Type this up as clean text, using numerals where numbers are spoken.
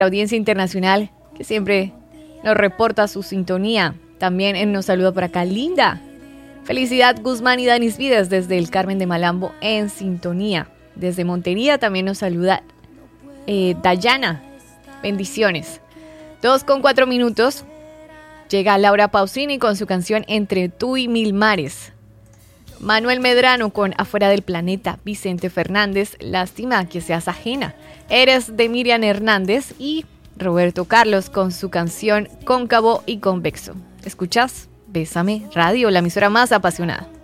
La audiencia internacional que siempre nos reporta su sintonía. También nos saluda por acá Linda. Felicidad Guzmán y Danis Vides desde el Carmen de Malambo en sintonía. Desde Montería también nos saluda Dayana. Bendiciones. 2:04. Llega Laura Pausini con su canción Entre tú y mil mares. Manuel Medrano con Afuera del planeta. Vicente Fernández, Lástima que seas ajena. Eres de Miriam Hernández y Roberto Carlos con su canción Cóncavo y Convexo. ¿Escuchas? Bésame Radio, la emisora más apasionada.